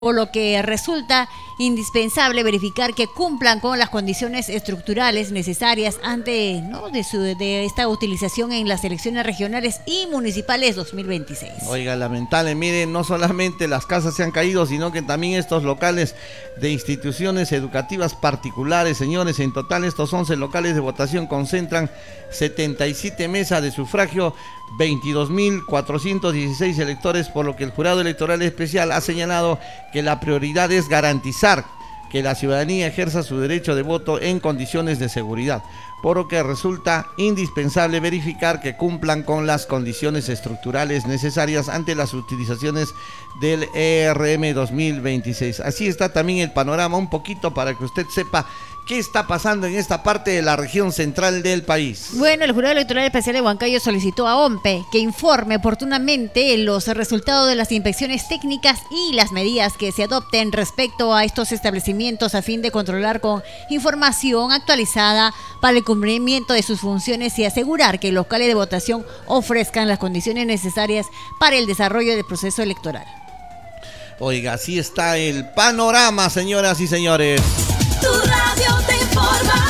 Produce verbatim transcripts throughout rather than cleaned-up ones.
por lo que resulta indispensable verificar que cumplan con las condiciones estructurales necesarias antes, ¿no?, de, su, de esta utilización en las elecciones regionales y municipales dos mil veintiséis. Oiga, lamentable, miren, no solamente las casas se han caído, sino que también estos locales de instituciones educativas particulares, señores. En total estos once locales de votación concentran setenta y siete mesas de sufragio, veintidós mil cuatrocientos dieciséis electores, por lo que el jurado electoral especial ha señalado que la prioridad es garantizar que la ciudadanía ejerza su derecho de voto en condiciones de seguridad, por lo que resulta indispensable verificar que cumplan con las condiciones estructurales necesarias ante las utilizaciones del E R M dos mil veintiséis. Así está también el panorama, un poquito para que usted sepa qué está pasando en esta parte de la región central del país. Bueno, el Jurado Electoral Especial de Huancayo solicitó a OMPE que informe oportunamente los resultados de las inspecciones técnicas y las medidas que se adopten respecto a estos establecimientos a fin de controlar con información actualizada para el cumplimiento de sus funciones y asegurar que los locales de votación ofrezcan las condiciones necesarias para el desarrollo del proceso electoral. Oiga, así está el panorama, señoras y señores. Tu radio te informa.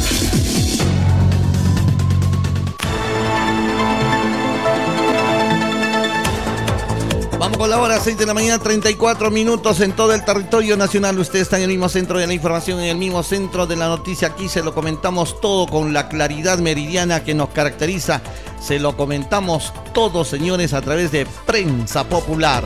Vamos con la hora, seis de la mañana, treinta y cuatro minutos en todo el territorio nacional. Usted está en el mismo centro de la información, en el mismo centro de la noticia. Aquí se lo comentamos todo con la claridad meridiana que nos caracteriza. Se lo comentamos todo, señores, a través de Prensa Popular.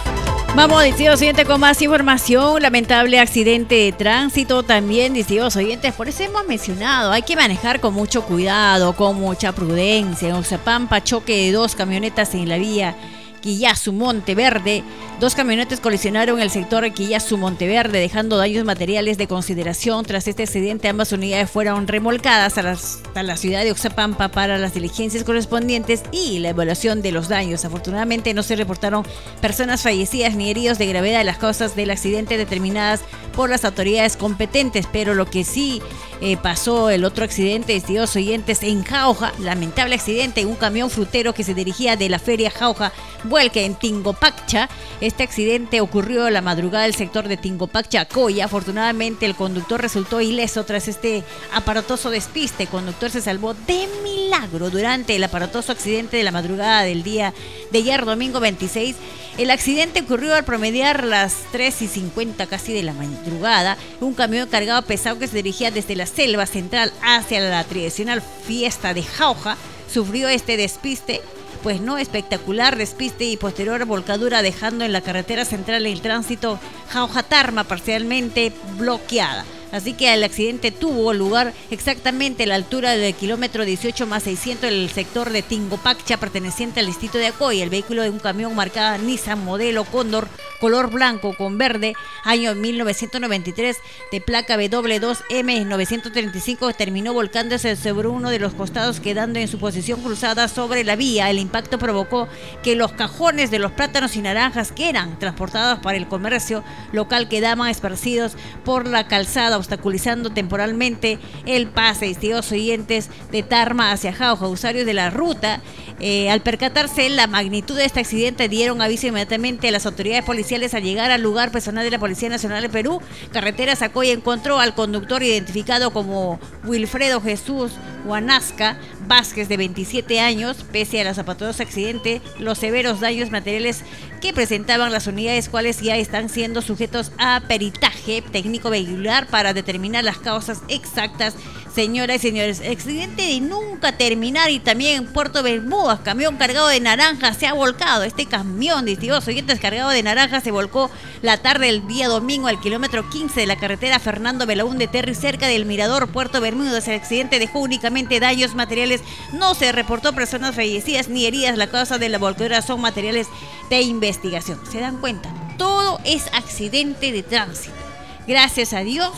Vamos, distinguidos oyentes, con más información. Lamentable accidente de tránsito también, distinguidos oyentes. Por eso hemos mencionado, hay que manejar con mucho cuidado, con mucha prudencia. En Oxapampa, choque de dos camionetas en la vía Quillazu Monteverde. Dos camionetas colisionaron en el sector Quillazu Monteverde, dejando daños materiales de consideración. Tras este accidente, ambas unidades fueron remolcadas a la, a la ciudad de Oxapampa para las diligencias correspondientes y la evaluación de los daños. Afortunadamente no se reportaron personas fallecidas ni heridos de gravedad de las causas del accidente determinadas por las autoridades competentes, pero lo que sí eh, pasó el otro accidente, estimados oyentes, en Jauja, lamentable accidente, un camión frutero que se dirigía de la feria Jauja vuelca en Tingopaccha. Este accidente ocurrió a la madrugada del sector de Tingopaccha, Coya. Afortunadamente el conductor resultó ileso tras este aparatoso despiste. El conductor se salvó de milagro durante el aparatoso accidente de la madrugada del día de ayer, domingo veintiséis. El accidente ocurrió al promediar las tres y cincuenta casi de la madrugada. Un camión cargado pesado que se dirigía desde la selva central hacia la tradicional fiesta de Jauja sufrió este despiste. Pues no, espectacular despiste y posterior volcadura, dejando en la carretera central el tránsito Jauja-Tarma parcialmente bloqueada. Así que el accidente tuvo lugar exactamente a la altura del kilómetro dieciocho más seiscientos del sector de Tingopaccha, perteneciente al distrito de Acoy. El vehículo de un camión marcada Nissan modelo Cóndor, color blanco con verde, año mil novecientos noventa y tres, de placa W dos M novecientos treinta y cinco, terminó volcándose sobre uno de los costados, quedando en su posición cruzada sobre la vía. El impacto provocó que los cajones de los plátanos y naranjas que eran transportados para el comercio local quedaban esparcidos por la calzada, obstaculizando temporalmente el pase, estimados oyentes, de Tarma hacia Jauja. Usuarios de la ruta, eh, al percatarse la magnitud de este accidente, dieron aviso inmediatamente a las autoridades policiales. Al llegar al lugar, personal de la Policía Nacional de Perú, Carreteras Acoy, encontró al conductor identificado como Wilfredo Jesús Huanasca Vázquez, de veintisiete años. Pese a los aparatosos accidentes, los severos daños materiales que presentaban las unidades, cuales ya están siendo sujetos a peritaje técnico vehicular para determinar las causas exactas. Señoras y señores, accidente de nunca terminar. Y también en Puerto Bermudas, camión cargado de naranjas se ha volcado. Este camión de distinguidos oyentes cargado de naranjas se volcó la tarde del día domingo al kilómetro quince de la carretera Fernando Belaúnde Terry, cerca del mirador Puerto Bermudas. El accidente dejó únicamente daños materiales. No se reportó personas fallecidas ni heridas. La causa de la volcadura son materiales de investigación. ¿Se dan cuenta? Todo es accidente de tránsito. Gracias a Dios,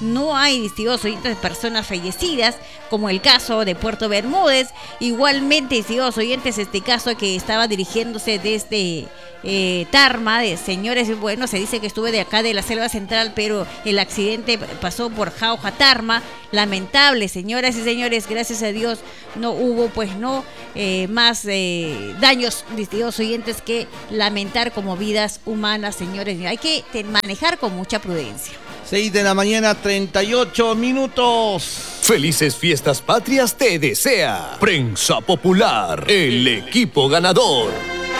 no hay, distinguidos oyentes, personas fallecidas, como el caso de Puerto Bermúdez. Igualmente, distinguidos oyentes, este caso que estaba dirigiéndose desde eh, Tarma, de señores, bueno, se dice que estuve de acá de la Selva Central, pero el accidente pasó por Jauja, Tarma. Lamentable, señoras y señores, gracias a Dios no hubo, pues no, eh, más eh, daños, distinguidos oyentes, que lamentar como vidas humanas, señores. Hay que manejar con mucha prudencia. seis de la mañana, treinta y ocho minutos. Felices fiestas patrias te desea Prensa Popular, el equipo ganador.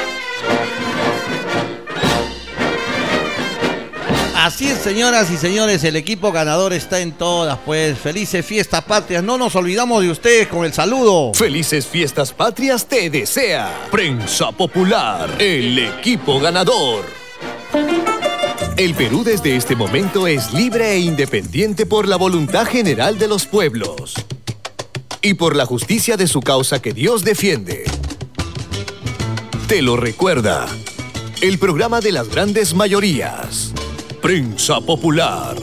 Así es, señoras y señores, el equipo ganador está en todas, pues. Felices fiestas patrias, no nos olvidamos de ustedes con el saludo. Felices fiestas patrias te desea Prensa Popular, el equipo ganador. El Perú desde este momento es libre e independiente por la voluntad general de los pueblos y por la justicia de su causa que Dios defiende. Te lo recuerda el programa de las grandes mayorías. Prensa Popular.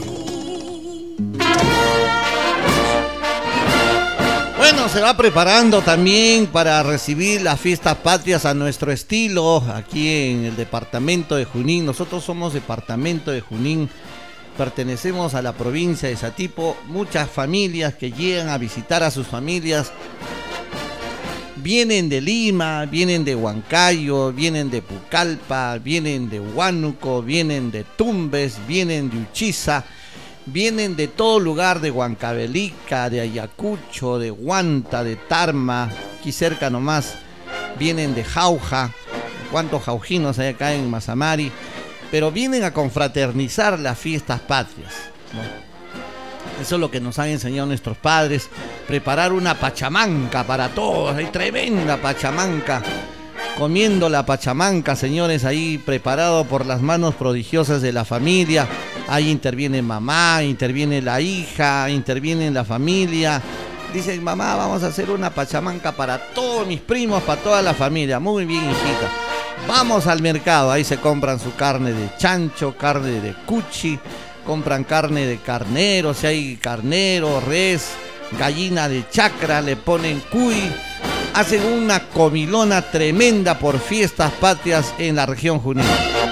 Bueno, se va preparando también para recibir las fiestas patrias a nuestro estilo aquí en el departamento de Junín. Nosotros somos departamento de Junín, pertenecemos a la provincia de Satipo. Muchas familias que llegan a visitar a sus familias vienen de Lima, vienen de Huancayo, vienen de Pucallpa, vienen de Huánuco, vienen de Tumbes, vienen de Uchiza, vienen de todo lugar, de Huancavelica, de Ayacucho, de Huanta, de Tarma, aquí cerca nomás, vienen de Jauja, cuántos jaujinos hay acá en Mazamari, pero vienen a confraternizar las fiestas patrias, ¿no? Eso es lo que nos han enseñado nuestros padres, preparar una pachamanca para todos, hay tremenda pachamanca, comiendo la pachamanca, señores, ahí preparado por las manos prodigiosas de la familia. Ahí interviene mamá, interviene la hija, interviene la familia. Dicen, mamá, vamos a hacer una pachamanca para todos mis primos, para toda la familia. Muy bien, hijita. Vamos al mercado, ahí se compran su carne de chancho, carne de cuchi, compran carne de carnero, si hay carnero, res, gallina de chacra, le ponen cuy. Hacen una comilona tremenda por fiestas patrias en la región Junín.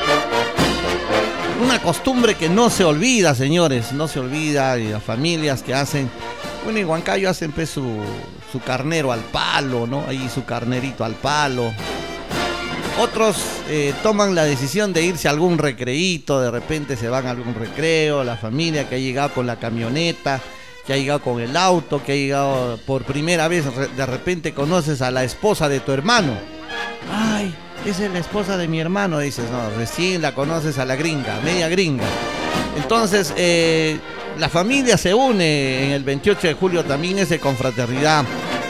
Una costumbre que no se olvida, señores, no se olvida, y las familias que hacen, bueno, en Huancayo hacen pues su, su carnero al palo, ¿no? Ahí su carnerito al palo. Otros eh, toman la decisión de irse a algún recreíto, de repente se van a algún recreo, la familia que ha llegado con la camioneta, que ha llegado con el auto, que ha llegado por primera vez, de repente conoces a la esposa de tu hermano. Ay, esa es la esposa de mi hermano, dices, no, recién la conoces a la gringa, media gringa. Entonces, eh, la familia se une en el veintiocho de julio, también es de confraternidad.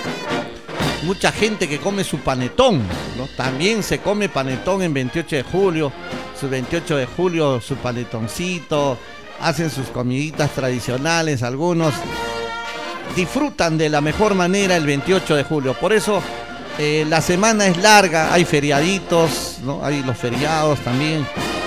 Mucha gente que come su panetón, ¿no? También se come panetón en veintiocho de julio, su veintiocho de julio, su panetoncito, hacen sus comiditas tradicionales, algunos disfrutan de la mejor manera el veintiocho de julio, por eso eh, la semana es larga, hay feriaditos, ¿no? Hay los feriados también.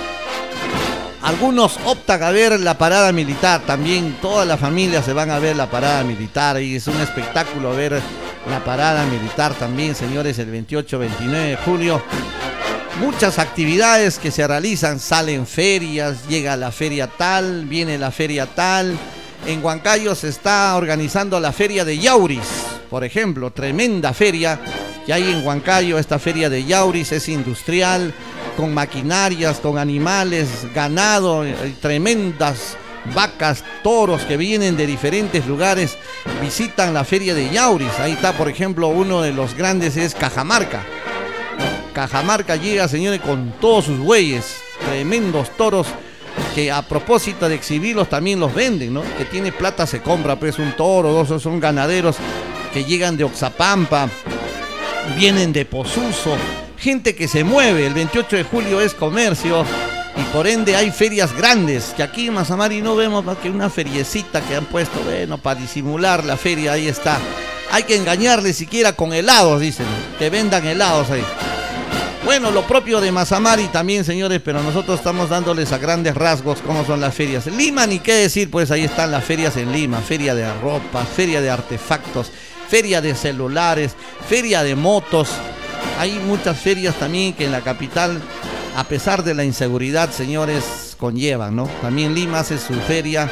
Algunos optan a ver la parada militar, también toda la familia se van a ver la parada militar y es un espectáculo ver la parada militar también, señores, el veintiocho, veintinueve de julio. Muchas actividades que se realizan, salen ferias, llega la feria tal, viene la feria tal. En Huancayo se está organizando la feria de Yauris, por ejemplo, tremenda feria que hay en Huancayo. Esta feria de Yauris es industrial, con maquinarias, con animales, ganado, tremendas vacas, toros que vienen de diferentes lugares, visitan la feria de Yauris. Ahí está, por ejemplo, uno de los grandes es Cajamarca. Cajamarca llega, señores, con todos sus bueyes, tremendos toros que a propósito de exhibirlos también los venden, ¿no? Que tiene plata se compra, pues un toro, dos son ganaderos que llegan de Oxapampa, vienen de Posuso, gente que se mueve. El veintiocho de julio es comercio y por ende hay ferias grandes, que aquí en Mazamari no vemos más que una feriecita que han puesto, bueno, para disimular la feria, ahí está. Hay que engañarle siquiera con helados, dicen, que vendan helados ahí. Bueno, lo propio de Mazamari también, señores, pero nosotros estamos dándoles a grandes rasgos cómo son las ferias. Lima, ni qué decir, pues ahí están las ferias en Lima, feria de ropa, feria de artefactos, feria de celulares, feria de motos. Hay muchas ferias también que en la capital, a pesar de la inseguridad, señores, conllevan, ¿no? También Lima hace su feria.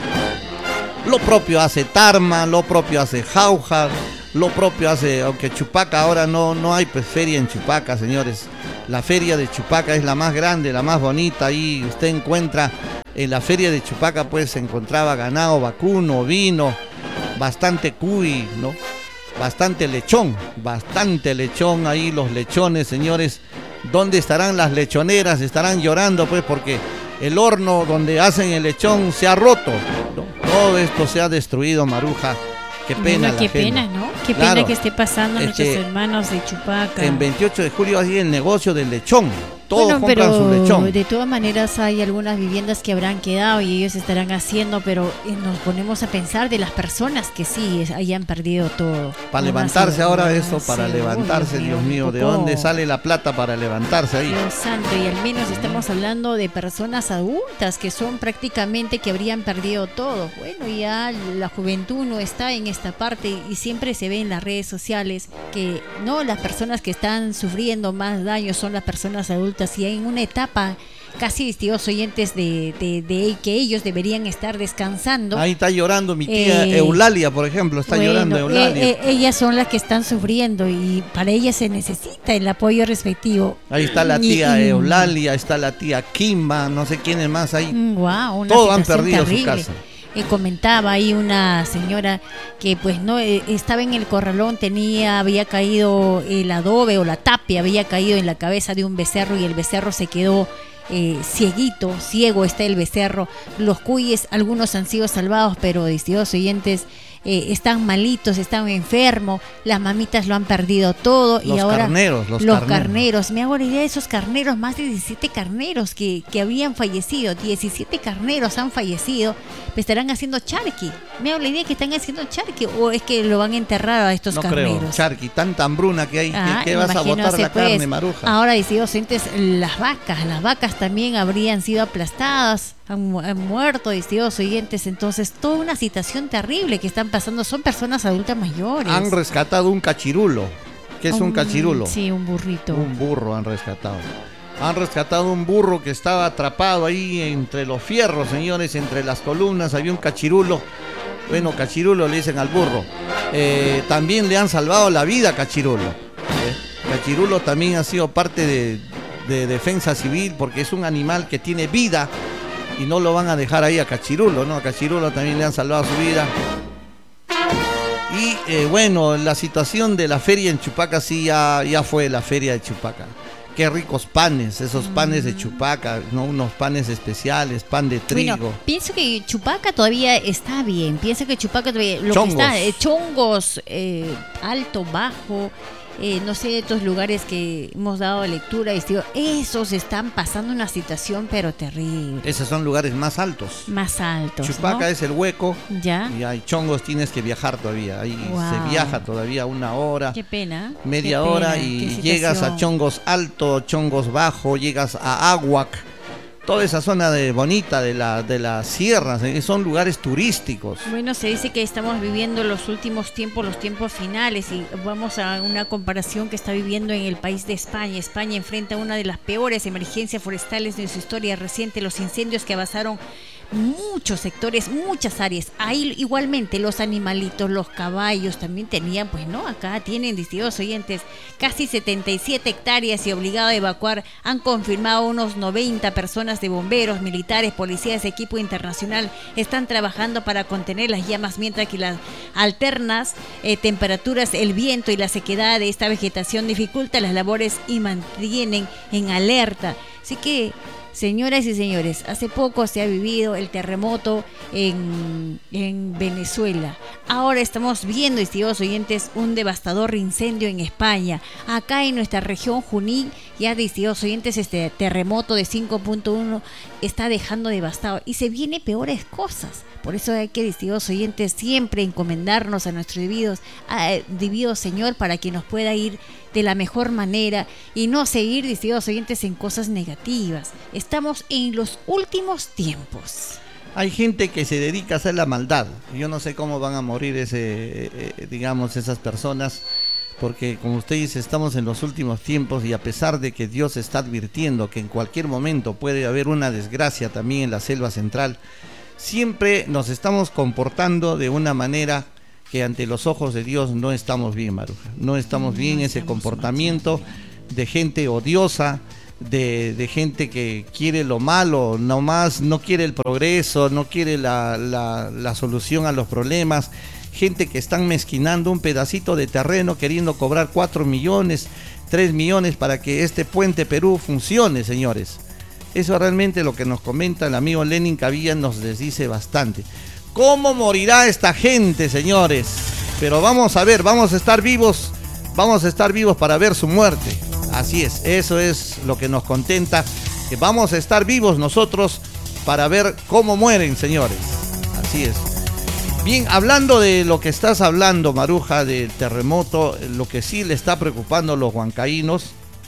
Lo propio hace Tarma, lo propio hace Jauja, lo propio hace, aunque Chupaca ahora no, no hay pues feria en Chupaca, señores. La feria de Chupaca es la más grande, la más bonita. Ahí usted encuentra, en la feria de Chupaca pues se encontraba ganado vacuno, vino, bastante cuy, ¿no? Bastante lechón, bastante lechón ahí, los lechones, señores. ¿Dónde estarán las lechoneras? Estarán llorando pues porque el horno donde hacen el lechón se ha roto, ¿no? Todo esto se ha destruido, Maruja. Qué pena. Bueno, qué pena, ¿no? Qué claro, pena que esté pasando a nuestros que hermanos de Chupaca. En veintiocho de julio hay el negocio del lechón. Todos bueno, compran pero su lechón. De todas maneras hay algunas viviendas que habrán quedado y ellos estarán haciendo, pero eh, nos ponemos a pensar de las personas que sí es, hayan perdido todo. Para levantarse ahora eso, para levantarse, Dios mío, ¿de dónde sale la plata para levantarse ahí? Dios santo, y al menos estamos hablando de personas adultas que son prácticamente que habrían perdido todo. Bueno, ya la juventud no está en esta parte y siempre se ve en las redes sociales que no, las personas que están sufriendo más daño son las personas adultas y en una etapa casi, estimados oyentes, de, de, de que ellos deberían estar descansando. Ahí está llorando mi tía eh, Eulalia, por ejemplo, está bueno, llorando Eulalia. Eh, eh, ellas son las que están sufriendo y para ellas se necesita el apoyo respectivo. Ahí está la tía y, y, Eulalia, está la tía Kimba, no sé quiénes más ahí. Wow, una Todos han situación perdido terrible. su casa. Eh, comentaba ahí una señora que pues no eh, estaba en el corralón, tenía, había caído el adobe o la tapia, había caído en la cabeza de un becerro y el becerro se quedó eh, cieguito, ciego está el becerro. Los cuyes, algunos han sido salvados, pero distintos oyentes, eh, están malitos, están enfermos, las mamitas lo han perdido todo. Los y ahora carneros, los, los carneros. carneros, me hago la idea de esos carneros, más de diecisiete carneros que, que habían fallecido, diecisiete carneros han fallecido, estarán haciendo charqui, me hago la idea que están haciendo charqui o es que lo van a enterrar a estos no carneros. creo, charqui, tanta hambruna que hay, Ah, que, que vas a botar imagínate, la pues. carne, Maruja. Ahora, decidos entes, las vacas, las vacas también habrían sido aplastadas, han, han muerto, decidos oyentes, entonces toda una situación terrible que están pasando, son personas adultas mayores. Han rescatado un cachirulo. ¿Qué es un, un cachirulo? Sí, un burrito. Un burro han rescatado. Han rescatado un burro que estaba atrapado ahí entre los fierros, señores, entre las columnas, había un cachirulo. Bueno, cachirulo le dicen al burro. Eh, también le han salvado la vida a Cachirulo. ¿eh? Cachirulo también ha sido parte de, de defensa civil porque es un animal que tiene vida y no lo van a dejar ahí a Cachirulo, ¿no? A Cachirulo también le han salvado su vida. Y eh, bueno, la situación de la feria en Chupaca sí ya, ya fue la feria de Chupaca. Qué ricos panes, esos panes de Chupaca, ¿no? Unos panes especiales, pan de trigo. Bueno, pienso que Chupaca todavía está bien, pienso que Chupaca todavía, lo chongos. que está, eh, chongos, eh, alto, bajo, eh, no sé, estos lugares que hemos dado lectura, y digo, esos están pasando una situación pero terrible. Esos son lugares más altos. Más altos, Chupaca ¿no? es el hueco. Ya. Y hay chongos, tienes que viajar todavía. Ahí Wow. se viaja todavía una hora. Qué pena. Media qué hora pena, y qué llegas a situación. Chongos Alto, Chongos Bajo, llegas a Aguac, toda esa zona de bonita de la de las sierras, eh, son lugares turísticos. Bueno, se dice que estamos viviendo los últimos tiempos, los tiempos finales, y vamos a una comparación que está viviendo en el país de España. España enfrenta una de las peores emergencias forestales de su historia reciente, los incendios que abasaron muchos sectores, muchas áreas. Ahí igualmente los animalitos, los caballos también tenían, pues no, acá tienen, distintos oyentes, casi setenta y siete hectáreas y obligado a evacuar. Han confirmado unos noventa personas de bomberos, militares, policías, equipo internacional están trabajando para contener las llamas, mientras que las alternas eh, temperaturas, el viento y la sequedad de esta vegetación dificultan las labores y mantienen en alerta. Así que, señoras y señores, hace poco se ha vivido el terremoto en, en Venezuela. Ahora estamos viendo, estimados oyentes, un devastador incendio en España. Acá en nuestra región Junín, Ya, distinguidos oyentes, este terremoto de cinco punto uno está dejando devastado y se viene peores cosas. Por eso hay que, distinguidos oyentes, siempre encomendarnos a nuestro divino, a, divino Señor, para que nos pueda ir de la mejor manera y no seguir, distinguidos oyentes, en cosas negativas. Estamos en los últimos tiempos. Hay gente que se dedica a hacer la maldad. Yo no sé cómo van a morir ese, eh, digamos, esas personas, porque como usted dice, estamos en los últimos tiempos y a pesar de que Dios está advirtiendo que en cualquier momento puede haber una desgracia también en la selva central, siempre nos estamos comportando de una manera que ante los ojos de Dios no estamos bien, Maruja. No estamos bien, ese comportamiento de gente odiosa, de, de gente que quiere lo malo, no más, no quiere el progreso, no quiere la, la, la solución a los problemas. Gente que están mezquinando un pedacito de terreno queriendo cobrar cuatro millones, tres millones para que este puente Perú funcione, señores. Eso realmente lo que nos comenta el amigo Lenin Cavilla nos desdice bastante. ¿Cómo morirá esta gente, señores? Pero vamos a ver, vamos a estar vivos, vamos a estar vivos para ver su muerte. Así es, eso es lo que nos contenta, que vamos a estar vivos nosotros para ver cómo mueren, señores. Así es. Bien, hablando de lo que estás hablando, Maruja, del terremoto, lo que sí le está preocupando a los huancaínos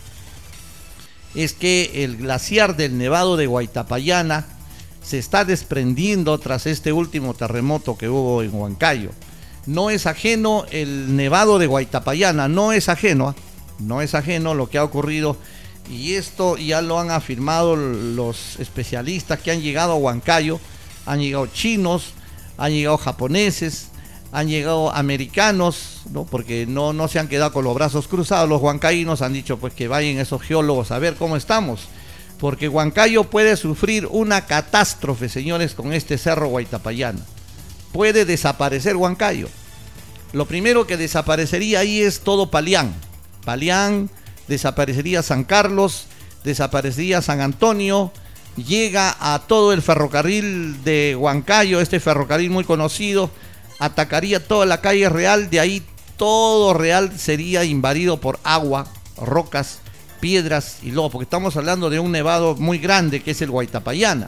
es que el glaciar del Nevado de Huaytapallana se está desprendiendo tras este último terremoto que hubo en Huancayo. No es ajeno el Nevado de Huaytapallana, no es ajeno, no es ajeno lo que ha ocurrido, y esto ya lo han afirmado los especialistas que han llegado a Huancayo. Han llegado chinos, han llegado japoneses, han llegado americanos, ¿no? Porque no, no se han quedado con los brazos cruzados. Los huancaínos han dicho pues que vayan esos geólogos a ver cómo estamos, porque Huancayo puede sufrir una catástrofe, señores, con este cerro Huaytapallana. Puede desaparecer Huancayo. Lo primero que desaparecería ahí es todo Palián. Palián, desaparecería San Carlos, desaparecería San Antonio, llega a todo el ferrocarril de Huancayo, este ferrocarril muy conocido, atacaría toda la calle Real, de ahí todo Real sería invadido por agua, rocas, piedras y lodo, porque estamos hablando de un nevado muy grande que es el Huaytapallana.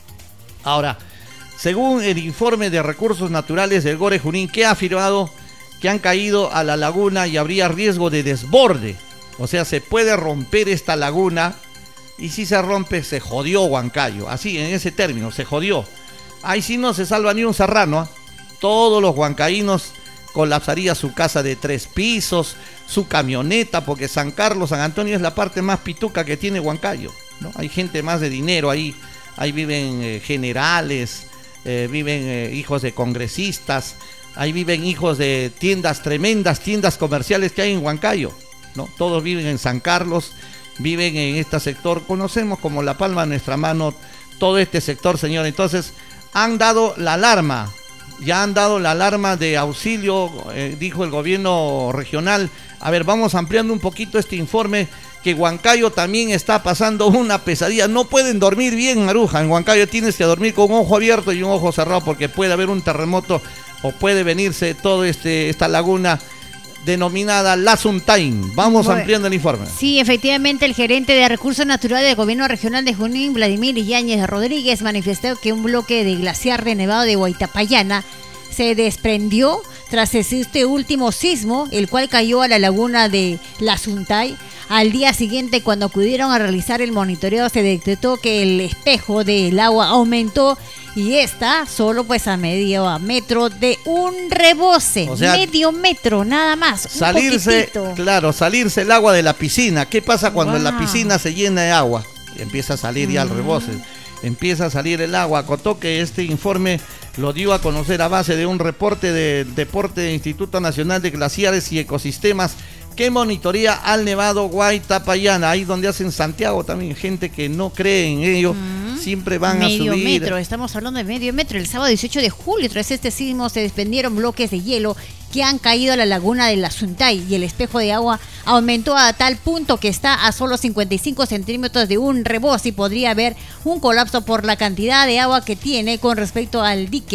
Ahora, según el informe de Recursos Naturales del Gore Junín, que ha afirmado que han caído a la laguna y habría riesgo de desborde, o sea, se puede romper esta laguna, y si se rompe, se jodió Huancayo, así, en ese término, se jodió. Ahí sí no se salva ni un serrano, ¿eh? Todos los huancaínos colapsaría su casa de tres pisos, su camioneta, porque San Carlos, San Antonio es la parte más pituca que tiene Huancayo, ¿no? Hay gente más de dinero ahí, ahí viven eh, generales, eh, viven eh, hijos de congresistas, ahí viven hijos de tiendas, tremendas tiendas comerciales que hay en Huancayo, ¿no? Todos viven en San Carlos, viven en este sector, conocemos como la palma de nuestra mano todo este sector, señor. Entonces han dado la alarma, ya han dado la alarma de auxilio, eh, dijo el gobierno regional. A ver, vamos ampliando un poquito este informe, que Huancayo también está pasando una pesadilla. No pueden dormir bien, Maruja. En Huancayo tienes que dormir con un ojo abierto y un ojo cerrado, porque puede haber un terremoto o puede venirse toda este, esta laguna denominada Lasuntain. Vamos bueno, ampliando el informe. Sí, efectivamente, el gerente de Recursos Naturales del Gobierno Regional de Junín, Vladimir Yáñez Rodríguez, manifestó que un bloque de glaciar de Nevado de Huaytapallana se desprendió tras este último sismo, el cual cayó a la laguna de Lasuntain. Al día siguiente, cuando acudieron a realizar el monitoreo, se detectó que el espejo del agua aumentó y está solo pues a medio metro de un rebose, o sea, medio metro nada más. Salirse, claro, salirse el agua de la piscina. ¿Qué pasa cuando wow. la piscina se llena de agua? Empieza a salir mm. ya el rebose, empieza a salir el agua. Acotó que este informe lo dio a conocer a base de un reporte del Deporte del Instituto Nacional de Glaciares y Ecosistemas, que monitorea al Nevado Huaytapallana, ahí donde hacen Santiago también, gente que no cree en ello, mm, siempre van a subir. Medio metro, estamos hablando de medio metro. El sábado dieciocho de julio, tras este sismo, se desprendieron bloques de hielo que han caído a la laguna de Lasuntain y el espejo de agua aumentó a tal punto que está a solo cincuenta y cinco centímetros de un rebose y podría haber un colapso por la cantidad de agua que tiene con respecto al dique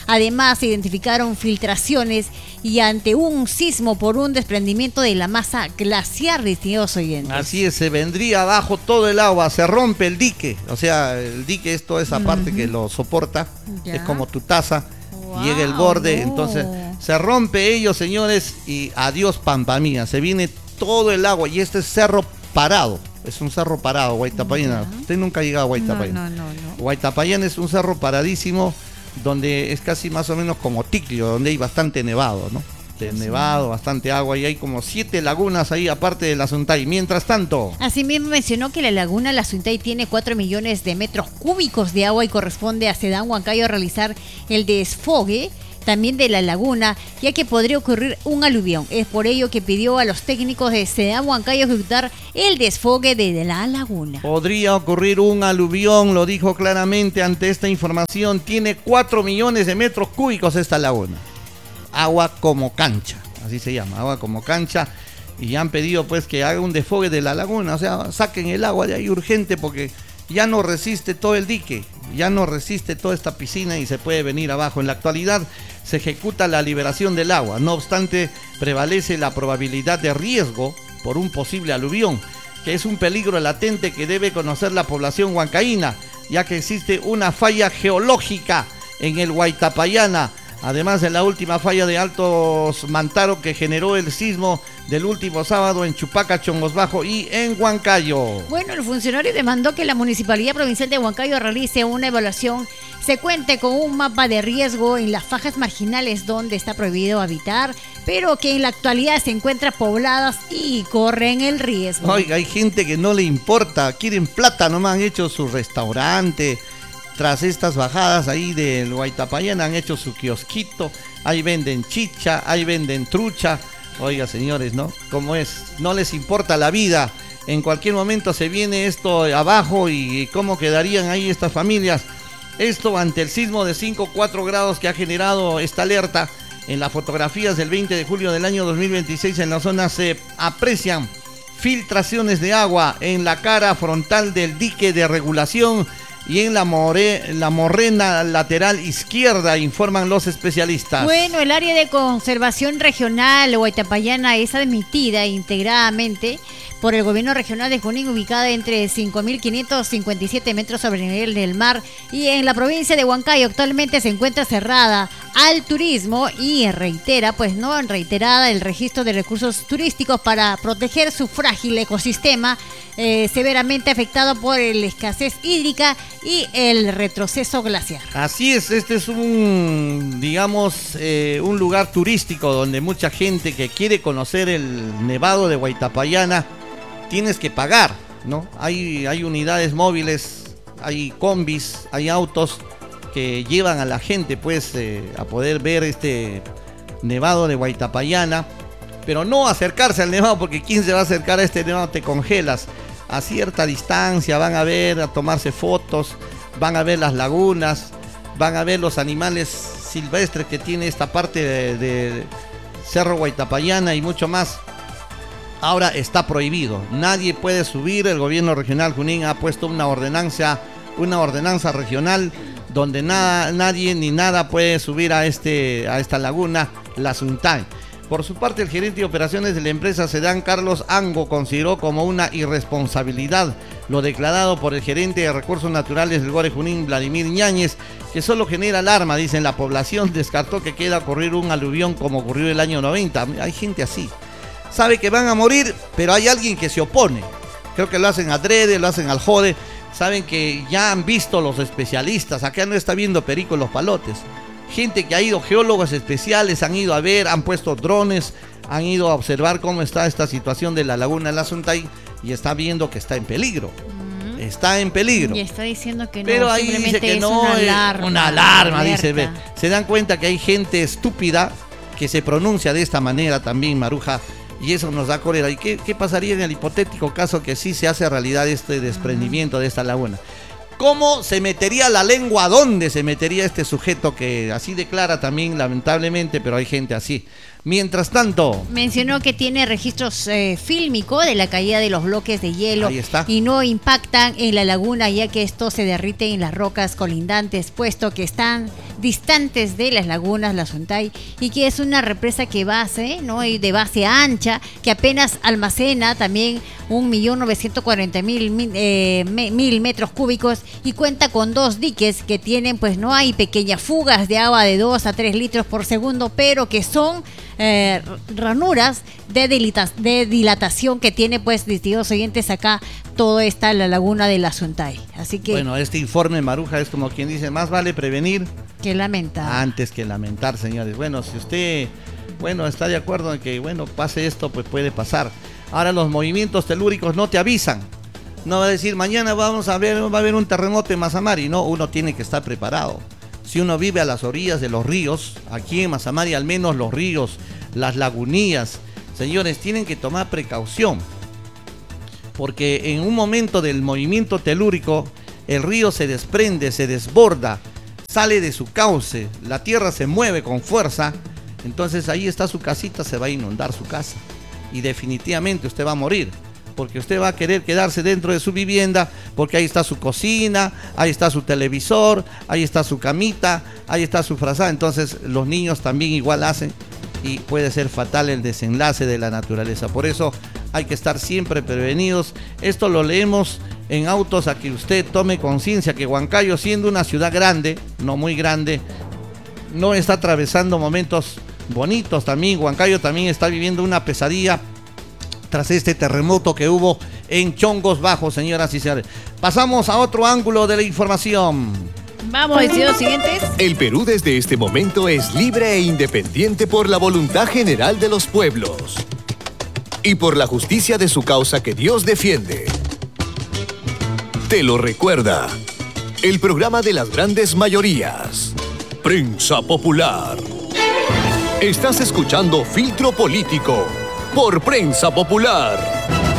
Además, se identificaron filtraciones y ante un sismo por un desprendimiento de la masa glaciar, distinguidos oyentes. Así es, se vendría abajo todo el agua, se rompe el dique, o sea, el dique es toda esa parte uh-huh. que lo soporta, ya. Es como tu taza, wow, llega el borde, no. Entonces se rompe ello, señores, y adiós Pampa Mía, se viene todo el agua y este es cerro parado. Es un cerro parado, Huaytapallana. Uh-huh. Usted nunca ha llegado a Huaytapallana. No, no, no, no. Huaytapallana es un cerro paradísimo donde es casi más o menos como Ticlio, donde hay bastante nevado, ¿no? De sí. Nevado, bastante agua y hay como siete lagunas ahí aparte de la Suntay. Mientras tanto... Asimismo mencionó que la laguna La Suntay tiene cuatro millones de metros cúbicos de agua y corresponde a Sedán Huancayo realizar el desfogue también de la laguna, ya que podría ocurrir un aluvión. Es por ello que pidió a los técnicos de Sedán Huancayo ejecutar el desfogue de la laguna. Podría ocurrir un aluvión, lo dijo claramente ante esta información. Tiene cuatro millones de metros cúbicos esta laguna. Agua como cancha, así se llama, agua como cancha. Y han pedido pues que haga un desfogue de la laguna, o sea, saquen el agua de ahí urgente porque ya no resiste todo el dique, ya no resiste toda esta piscina y se puede venir abajo. En la actualidad se ejecuta la liberación del agua, no obstante prevalece la probabilidad de riesgo por un posible aluvión, que es un peligro latente que debe conocer la población huancaína, ya que existe una falla geológica en el Huaytapallana, además de la última falla de Altos Mantaro que generó el sismo del último sábado en Chupaca, Chongos Bajo y en Huancayo. Bueno, el funcionario demandó que la Municipalidad Provincial de Huancayo realice una evaluación, se cuente con un mapa de riesgo en las fajas marginales donde está prohibido habitar, pero que en la actualidad se encuentran pobladas y corren el riesgo. Oiga, hay gente que no le importa, quieren plata, nomás han hecho su restaurante. Tras estas bajadas ahí del Huaytapallana han hecho su kiosquito, ahí venden chicha, ahí venden trucha. Oiga, señores, ¿no? ¿Cómo es? No les importa la vida. En cualquier momento se viene esto abajo y cómo quedarían ahí estas familias. Esto ante el sismo de cinco coma cuatro grados que ha generado esta alerta. En las fotografías del veinte de julio del año dos mil veintiséis en la zona se aprecian filtraciones de agua en la cara frontal del dique de regulación y en la, more, la morrena lateral izquierda, informan los especialistas. Bueno, el área de conservación regional Huaytapallana es admitida integradamente por el gobierno regional de Junín, ubicada entre cinco mil quinientos cincuenta y siete metros sobre el nivel del mar, y en la provincia de Huancayo actualmente se encuentra cerrada al turismo y reitera, pues no reiterada, el registro de recursos turísticos para proteger su frágil ecosistema eh, severamente afectado por la escasez hídrica y el retroceso glaciar. Así es, este es un, digamos, eh, un lugar turístico donde mucha gente que quiere conocer el nevado de Huaytapallana tienes que pagar, ¿no? Hay, hay unidades móviles, hay combis, hay autos que llevan a la gente pues eh, a poder ver este nevado de Huaytapallana, pero no acercarse al nevado, porque ¿quién se va a acercar a este nevado? Te congelas. A cierta distancia van a ver, a tomarse fotos, van a ver las lagunas, van a ver los animales silvestres que tiene esta parte de, de Cerro Huaytapallana y mucho más. Ahora está prohibido, nadie puede subir. El gobierno regional Junín ha puesto una ordenanza, una ordenanza regional donde nada, nadie ni nada puede subir a, este, a esta laguna, la Suntay. Por su parte, el gerente de operaciones de la empresa Sedán, Carlos Ango, consideró como una irresponsabilidad lo declarado por el gerente de recursos naturales del Gore Junín, Vladimir Ñáñez, que solo genera alarma, dicen la población. Descartó que queda ocurrir un aluvión como ocurrió el año noventa. Hay gente así. Sabe que van a morir, pero hay alguien que se opone. Creo que lo hacen adrede, lo hacen al jode. Saben que ya han visto los especialistas. Acá no está viendo perico en los palotes. Gente que ha ido, geólogos especiales, han ido a ver, han puesto drones, han ido a observar cómo está esta situación de la laguna de la Suntay y está viendo que está en peligro. Uh-huh. Está en peligro. Y está diciendo que no. Pero ahí dice que es no, una alarma. Una alarma, dice. Ve. Se dan cuenta que hay gente estúpida que se pronuncia de esta manera también, Maruja. Y eso nos da cólera. ¿Y qué, qué pasaría en el hipotético caso que sí se hace realidad este desprendimiento de esta laguna? ¿Cómo se metería la lengua? ¿A dónde se metería este sujeto que así declara también, lamentablemente, pero hay gente así? Mientras tanto... Mencionó que tiene registros eh, fílmicos de la caída de los bloques de hielo. Ahí está. Y no impactan en la laguna, ya que esto se derrite en las rocas colindantes, puesto que están distantes de las lagunas La Suntay, y que es una represa que base, ¿no? Y de base ancha, que apenas almacena también un millón novecientos cuarenta mil metros cúbicos, y cuenta con dos diques que tienen, pues no hay pequeñas fugas de agua de dos a tres litros por segundo, pero que son eh, ranuras de, dilata, de dilatación que tiene, pues, distinguidos oyentes, acá todo está en la laguna de La Suntay. Así que, bueno, este informe, Maruja, es como quien dice, más vale prevenir que lamentar. Antes que lamentar, señores. Bueno, si usted, bueno, está de acuerdo en que, bueno, pase esto, pues puede pasar. Ahora los movimientos telúricos no te avisan. No va a decir, mañana vamos a ver, va a haber un terremoto en Mazamari. No, uno tiene que estar preparado. Si uno vive a las orillas de los ríos, aquí en Mazamari al menos los ríos, las lagunías, señores, tienen que tomar precaución. Porque en un momento del movimiento telúrico, el río se desprende, se desborda, sale de su cauce, la tierra se mueve con fuerza, entonces ahí está su casita, se va a inundar su casa. Y definitivamente usted va a morir, porque usted va a querer quedarse dentro de su vivienda, porque ahí está su cocina, ahí está su televisor, ahí está su camita, ahí está su frazada. Entonces los niños también igual hacen, y puede ser fatal el desenlace de la naturaleza. Por eso hay que estar siempre prevenidos. Esto lo leemos en Autos a que usted tome conciencia que Huancayo, siendo una ciudad grande, no muy grande, no está atravesando momentos bonitos. También Huancayo también está viviendo una pesadilla tras este terremoto que hubo en Chongos Bajos, señoras y señores. Pasamos a otro ángulo de la información. Vamos, decidos siguientes. El Perú desde este momento es libre e independiente por la voluntad general de los pueblos y por la justicia de su causa que Dios defiende. Te lo recuerda el programa de las grandes mayorías. Prensa Popular. Estás escuchando Filtro Político por Prensa Popular.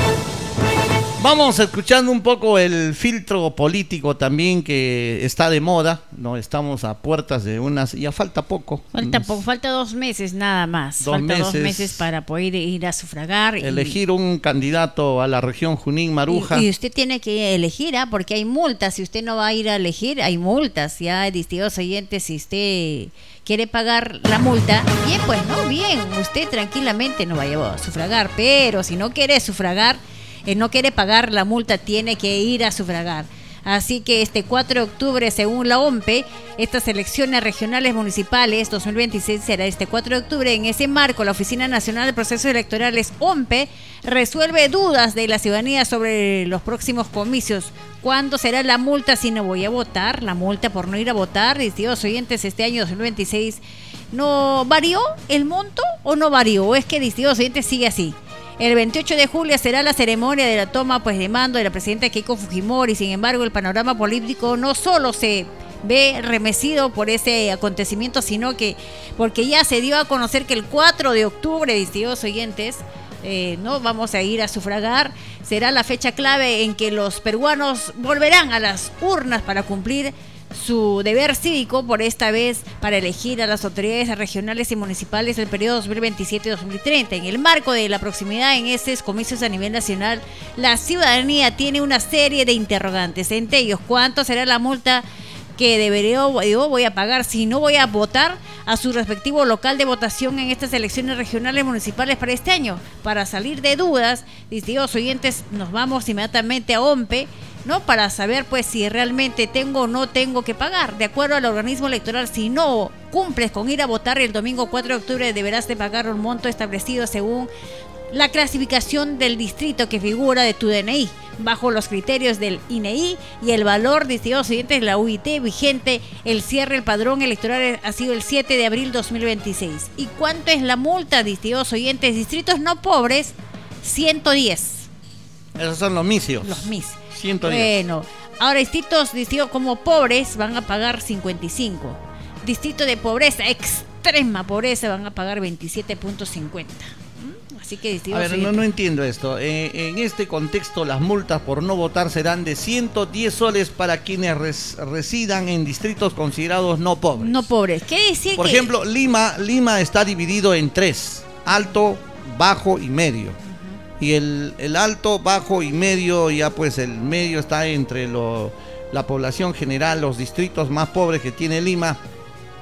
Vamos escuchando un poco el filtro político también que está de moda, ¿no? Estamos a puertas de unas, ya falta poco. Falta poco, falta dos meses nada más. Dos falta meses, dos meses para poder ir a sufragar. Elegir y, un candidato a la región Junín Maruja. Y, y usted tiene que elegir, ¿eh? Porque hay multas. Si usted no va a ir a elegir, hay multas. Ya, distinguidos oyentes, si usted quiere pagar la multa, bien, pues no, bien, usted tranquilamente no vaya a sufragar. Pero si no quiere sufragar, eh, no quiere pagar la multa, tiene que ir a sufragar. Así que este cuatro de octubre, según la O M P E, estas elecciones regionales municipales dos mil veintiséis será este cuatro de octubre. En ese marco, la Oficina Nacional de Procesos Electorales, O M P E, resuelve dudas de la ciudadanía sobre los próximos comicios. ¿Cuándo será la multa si no voy a votar? La multa por no ir a votar, distinguidos oyentes, este año dos mil veintiséis, ¿no varió el monto o no varió? ¿O es que, distinguidos oyentes, sigue así? El veintiocho de julio será la ceremonia de la toma, pues, de mando de la presidenta Keiko Fujimori. Sin embargo, el panorama político no solo se ve remecido por ese acontecimiento, sino que porque ya se dio a conocer que el cuatro de octubre, distinguidos oyentes, eh, no vamos a ir a sufragar. Será la fecha clave en que los peruanos volverán a las urnas para cumplir su deber cívico, por esta vez para elegir a las autoridades regionales y municipales del periodo dos mil veintisiete a dos mil treinta. En el marco de la proximidad en esos comicios a nivel nacional, la ciudadanía tiene una serie de interrogantes. Entre ellos, ¿cuánto será la multa que debería yo voy a pagar si no voy a votar a su respectivo local de votación en estas elecciones regionales municipales para este año? Para salir de dudas, distinguidos oyentes, nos vamos inmediatamente a O M P E, ¿no? Para saber, pues, si realmente tengo o no tengo que pagar. De acuerdo al organismo electoral, si no cumples con ir a votar el domingo cuatro de octubre, deberás de pagar un monto establecido según la clasificación del distrito que figura de tu D N I, bajo los criterios del I N E I y el valor, distinguidos oyentes, de la U I T vigente. El cierre del padrón electoral ha sido el siete de abril dos mil veintiséis. ¿Y cuánto es la multa, distinguidos oyentes? Distritos no pobres, ciento diez. Esos son los misios. Los mis. ciento diez. Bueno, ahora distritos, distinguidos como pobres, van a pagar cincuenta y cinco. Distrito de pobreza, extrema pobreza, van a pagar veintisiete punto cincuenta. Así que, a ver, no, no entiendo esto. Eh, en este contexto, las multas por no votar serán de ciento diez soles para quienes res, residan en distritos considerados no pobres. No pobres. ¿Qué decir? Por que... ejemplo, Lima, Lima está dividido en tres: alto, bajo y medio. Uh-huh. Y el, el alto, bajo y medio, ya pues el medio está entre lo, la población general, los distritos más pobres que tiene Lima.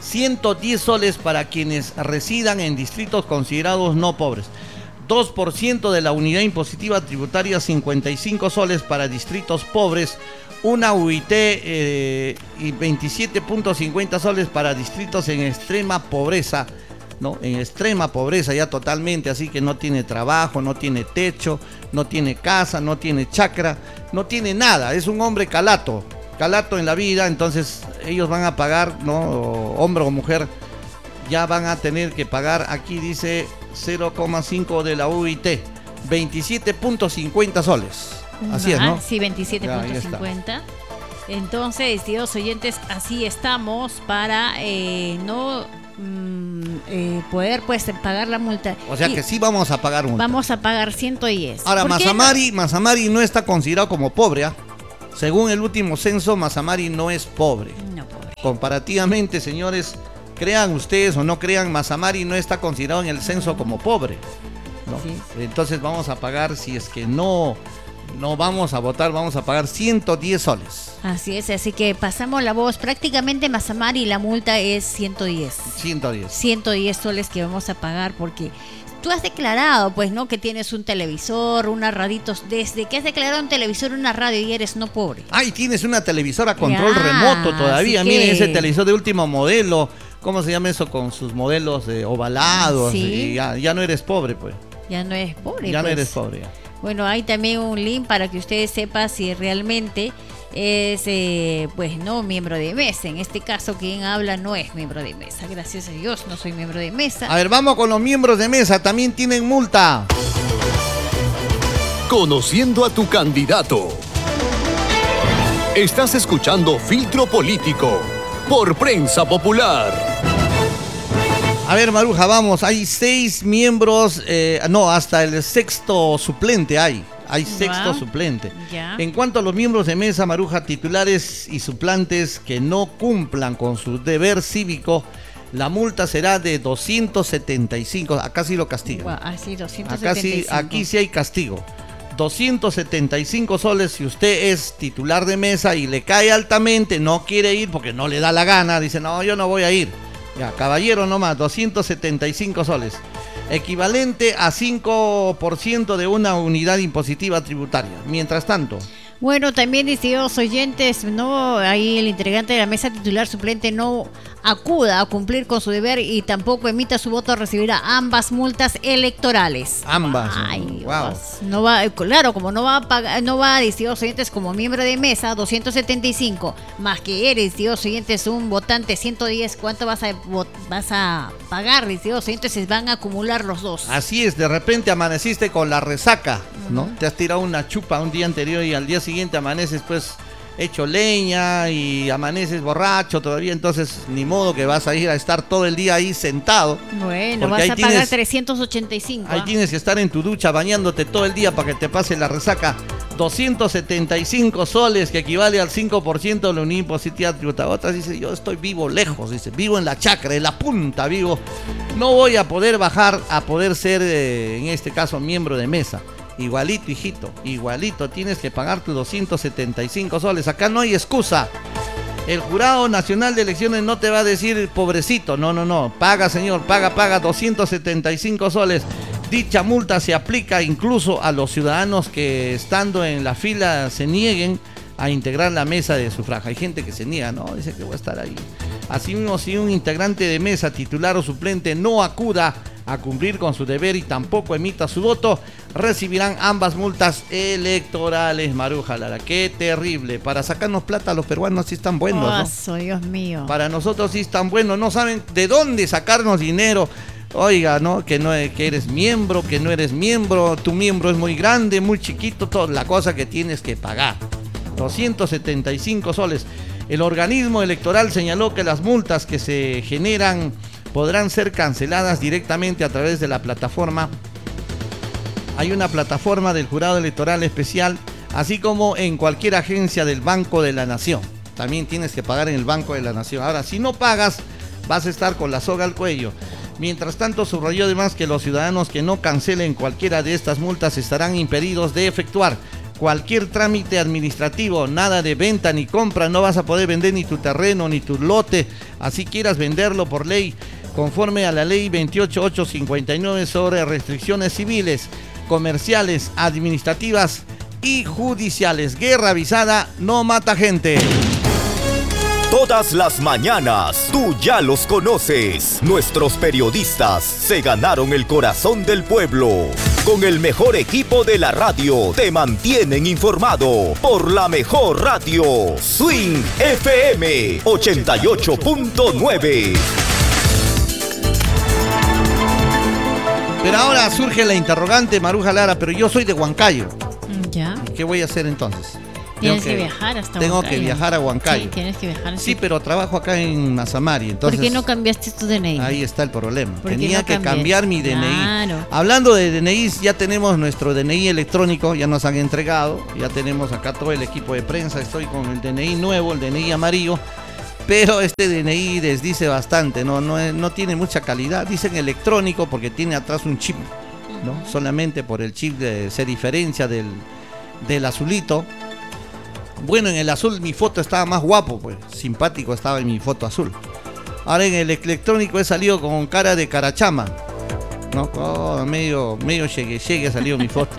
ciento diez soles para quienes residan en distritos considerados no pobres. dos por ciento de la unidad impositiva tributaria, cincuenta y cinco soles para distritos pobres. Una U I T eh, y veintisiete punto cincuenta soles para distritos en extrema pobreza, ¿no? En extrema pobreza ya totalmente, así que no tiene trabajo, no tiene techo, no tiene casa, no tiene chacra, no tiene nada. Es un hombre calato, calato en la vida, entonces ellos van a pagar, ¿no? Hombre o mujer, ya van a tener que pagar, aquí dice cero coma cinco de la U I T, veintisiete punto cincuenta soles. Así es, ¿no? Sí, veintisiete punto cincuenta. Entonces, estimados oyentes, así estamos para eh, no mm, eh, poder pues pagar la multa. O sea y que sí vamos a pagar multa. Vamos a pagar ciento diez. Ahora, Mazamari, no? Mazamari no está considerado como pobre, ¿eh? Según el último censo, Mazamari no es pobre. No, pobre. Comparativamente, señores, crean ustedes o no crean, Mazamari no está considerado en el censo como pobre, ¿no? Sí. Entonces vamos a pagar, si es que no... no vamos a votar, vamos a pagar ciento diez soles. Así es, así que pasamos la voz. Prácticamente Mazamari la multa es ciento diez. ciento diez. ciento diez soles que vamos a pagar porque tú has declarado, pues, ¿no? Que tienes un televisor, una raditos. Desde que has declarado un televisor, una radio y eres no pobre. Ay, tienes una televisora a control ya, remoto todavía. Miren que... ese televisor de último modelo. ¿Cómo se llama eso? Con sus modelos eh, ovalados. ¿Sí? Y ya, ya no eres pobre, pues. Ya no eres pobre, Ya pues. no eres pobre, ya. Bueno, hay también un link para que ustedes sepan si realmente es, eh, pues, no miembro de mesa. En este caso, quien habla no es miembro de mesa. Gracias a Dios, no soy miembro de mesa. A ver, vamos con los miembros de mesa. También tienen multa. Conociendo a tu candidato. Estás escuchando Filtro Político por Prensa Popular. A ver, Maruja, vamos, hay seis miembros, eh, no, hasta el sexto suplente hay, hay sexto wow. suplente. Ya. En cuanto a los miembros de mesa, Maruja, titulares y suplantes que no cumplan con su deber cívico, la multa será de doscientos setenta y cinco, acá sí lo castigan. Wow, ah, sí, doscientos setenta y cinco. Acá sí, aquí sí hay castigo. doscientos setenta y cinco soles si usted es titular de mesa y le cae altamente, no quiere ir porque no le da la gana, dice, no, yo no voy a ir. Ya, caballero nomás, doscientos setenta y cinco soles. Equivalente a cinco por ciento de una unidad impositiva tributaria. Mientras tanto... Bueno, también, distinguidos oyentes, no, ahí el integrante de la mesa titular suplente no acuda a cumplir con su deber y tampoco emita su voto, recibirá ambas multas electorales. Ambas. Ay, wow. Dios. No va, claro, como no va a pagar, no va, distinguidos oyentes, como miembro de mesa, doscientos setenta y cinco, más que eres, distinguidos oyentes, un votante ciento diez, ¿cuánto vas a vas a pagar, distinguidos oyentes? Se van a acumular los dos. Así es, de repente amaneciste con la resaca, ¿no? Uh-huh. Te has tirado una chupa un día anterior y al día siguiente amaneces pues hecho leña y amaneces borracho todavía, entonces ni modo que vas a ir a estar todo el día ahí sentado. Bueno, vas a tienes, pagar trescientos ochenta y cinco. Ahí ¿eh? Tienes que estar en tu ducha bañándote todo el día para que te pase la resaca. doscientos setenta y cinco soles, que equivale al cinco por ciento de la unidad impositiva tributaria. Otras dice, yo estoy vivo lejos, dice, vivo en la chacra, en la punta, vivo. No voy a poder bajar a poder ser, eh, en este caso, miembro de mesa. Igualito, hijito, igualito, tienes que pagar tus doscientos setenta y cinco soles. Acá no hay excusa. El Jurado Nacional de Elecciones no te va a decir pobrecito, no, no, no. Paga, señor, paga, paga doscientos setenta y cinco soles. Dicha multa se aplica incluso a los ciudadanos que estando en la fila se nieguen a integrar la mesa de sufragio. Hay gente que se niega, no, dice que voy a estar ahí. Asimismo, si un integrante de mesa, titular o suplente, no acuda a cumplir con su deber y tampoco emita su voto, recibirán ambas multas electorales. Maruja Lara, qué terrible. Para sacarnos plata los peruanos sí están buenos, ¿no? Oh, Dios mío. Para nosotros sí están buenos, no saben de dónde sacarnos dinero. Oiga, ¿no? Que no que eres miembro, que no eres miembro, tu miembro es muy grande, muy chiquito, toda la cosa que tienes que pagar. doscientos setenta y cinco soles. El organismo electoral señaló que las multas que se generan podrán ser canceladas directamente a través de la plataforma. Hay una plataforma del Jurado Electoral Especial, así como en cualquier agencia del Banco de la Nación. También tienes que pagar en el Banco de la Nación. Ahora, si no pagas, vas a estar con la soga al cuello. Mientras tanto, subrayó además que los ciudadanos que no cancelen cualquiera de estas multas estarán impedidos de efectuar cualquier trámite administrativo, nada de venta ni compra, no vas a poder vender ni tu terreno ni tu lote, así quieras venderlo por ley, conforme a la ley veintiocho mil ochocientos cincuenta y nueve sobre restricciones civiles, comerciales, administrativas y judiciales. Guerra avisada no mata gente. Todas las mañanas, tú ya los conoces. Nuestros periodistas se ganaron el corazón del pueblo. Con el mejor equipo de la radio, te mantienen informado por la mejor radio. Swing F M ochenta y ocho punto nueve. Pero ahora surge la interrogante, Maruja Lara, pero yo soy de Huancayo. Ya. ¿Qué voy a hacer entonces? Tienes Tengo que, que viajar hasta Tengo Huancayo. que viajar a Huancayo. Sí, tienes que viajar. Sí, pero trabajo acá en Mazamari, entonces... ¿Por qué no cambiaste tu D N I? Ahí está el problema. ¿Por qué Tenía no que cambiaste? cambiar mi D N I. Claro. Hablando de D N Is, ya tenemos nuestro D N I electrónico, ya nos han entregado. Ya tenemos acá todo el equipo de prensa. Estoy con el D N I nuevo, el D N I amarillo. Pero este D N I desdice bastante, no, no, es- no tiene mucha calidad. Dicen electrónico porque tiene atrás un chip, ¿no? Solamente por el chip de- se diferencia del, del azulito. Bueno, en el azul mi foto estaba más guapo, pues simpático estaba en mi foto azul. Ahora en el electrónico he salido con cara de carachama, ¿no? Oh, medio, medio llegue, llegue ha salido mi foto.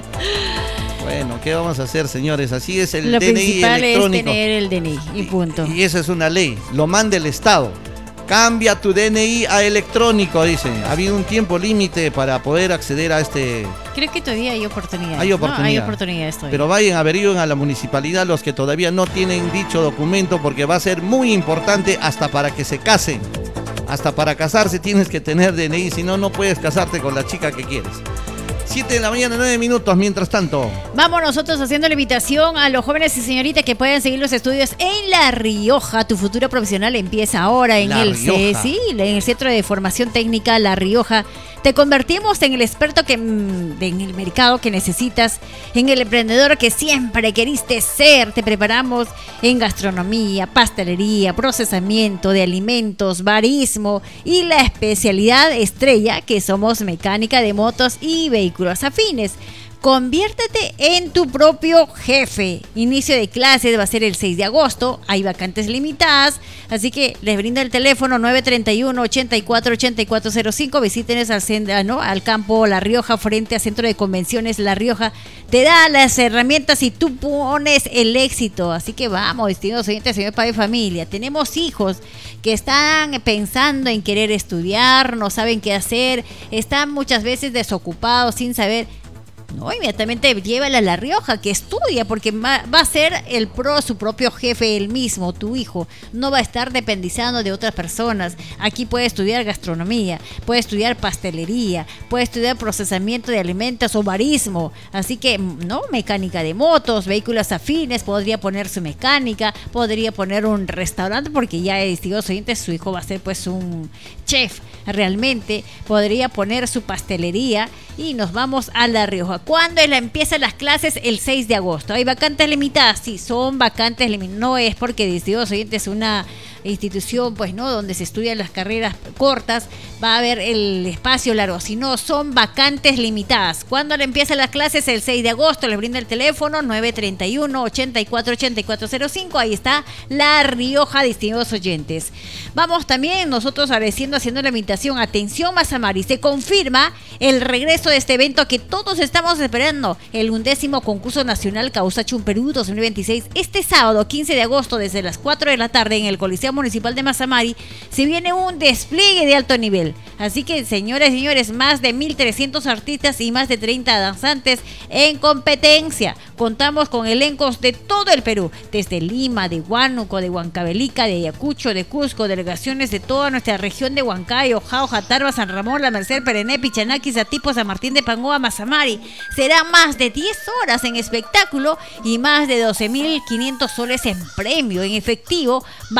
Bueno, ¿qué vamos a hacer, señores? Así es el Lo D N I principal es electrónico. tener el D N I y punto. Y, y esa es una ley, lo manda el Estado. Cambia tu D N I a electrónico, dicen. Ha habido un tiempo límite para poder acceder a este... Creo que todavía hay oportunidades. Hay ¿no? oportunidad. Hay oportunidades todavía. Pero vayan, averigüen a la municipalidad los que todavía no tienen dicho documento, porque va a ser muy importante hasta para que se casen. Hasta para casarse tienes que tener D N I, si no, no puedes casarte con la chica que quieres. siete de la mañana, nueve minutos, mientras tanto. Vamos nosotros haciendo la invitación a los jóvenes y señoritas que puedan seguir los estudios en La Rioja. Tu futuro profesional empieza ahora en La el C, Rioja. sí, en el Centro de Formación Técnica La Rioja. Te convertimos en el experto que mm, en el mercado que necesitas, en el emprendedor que siempre queriste ser. Te preparamos en gastronomía, pastelería, procesamiento de alimentos, barismo y la especialidad estrella que somos mecánica de motos y vehículos afines. Conviértete en tu propio jefe. Inicio de clases va a ser el seis de agosto. Hay vacantes limitadas. Así que les brindo el teléfono nueve treinta y uno, ochenta y cuatro, ochenta y cuatro cero cinco. Visítenos al, cen- ¿no? al campo La Rioja, frente al Centro de Convenciones La Rioja. Te da las herramientas y tú pones el éxito. Así que vamos, distinguidos oyentes, señor padre de familia. Tenemos hijos que están pensando en querer estudiar, no saben qué hacer, están muchas veces desocupados sin saber. No, inmediatamente llévala a La Rioja, que estudia, porque va, va a ser el pro, su propio jefe, él mismo, tu hijo. No va a estar dependizando de otras personas. Aquí puede estudiar gastronomía, puede estudiar pastelería, puede estudiar procesamiento de alimentos o barismo. Así que, no, mecánica de motos, vehículos afines, podría poner su mecánica, podría poner un restaurante, porque ya, estimados oyentes, su hijo va a ser pues un chef realmente. Podría poner su pastelería y nos vamos a La Rioja. ¿Cuándo es la, empiezan las clases? El seis de agosto. ¿Hay vacantes limitadas? Sí, son vacantes limitadas. No es porque, distinguidos oyentes, es una institución, pues, ¿no?, donde se estudian las carreras cortas, va a haber el espacio largo, sino son vacantes limitadas. ¿Cuándo le empiezan las clases? El seis de agosto. Les brinda el teléfono nueve treinta y uno, ochenta y cuatro, ochenta y cuatro cero cinco. Ahí está La Rioja, distinguidos oyentes. Vamos también nosotros agradeciendo, haciendo la invitación. Atención, Mazamari, se confirma el regreso de este evento que todos estamos esperando, el undécimo concurso nacional Causa Chumperú dos mil veintiséis. Este sábado quince de agosto, desde las cuatro de la tarde, en el Coliseo Municipal de Mazamari, se viene un despliegue de alto nivel. Así que, señores y señores, más de mil trescientos artistas y más de treinta danzantes en competencia. Contamos con elencos de todo el Perú, desde Lima, de Huánuco, de Huancavelica, de Ayacucho, de Cusco, delegaciones de toda nuestra región de Huancayo, Jauja, Tarba, San Ramón, La Merced, Perené, Pichanaki, Satipo, San Martín de Pangoa, Mazamari. Será más de diez horas en espectáculo y más de doce mil quinientos soles en premio, en efectivo, bajo la